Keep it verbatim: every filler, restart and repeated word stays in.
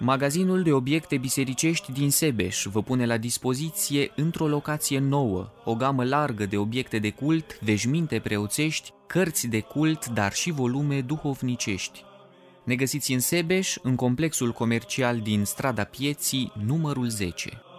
Magazinul de obiecte bisericești din Sebeș vă pune la dispoziție, într-o locație nouă, o gamă largă de obiecte de cult, veșminte preoțești, cărți de cult, dar și volume duhovnicești. Ne găsiți în Sebeș, în complexul comercial din Strada Pieții, numărul zece.